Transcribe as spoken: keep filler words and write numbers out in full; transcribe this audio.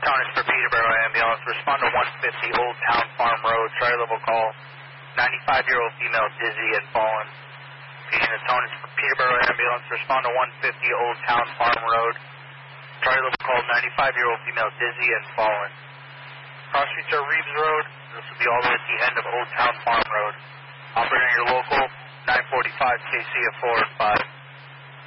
Tony for Peterborough Ambulance. Respond to one fifty Old Town Farm Road. Tri-level call. ninety-five-year-old female dizzy and fallen. Phoenix Tony for Peterborough Ambulance. Respond to one fifty Old Town Farm Road. Tri-level call. ninety-five-year-old female dizzy and fallen. Cross streets are Reeves Road. This will be all the way at the end of Old Town Farm Road. Operator your local nine forty-five K C of four and five.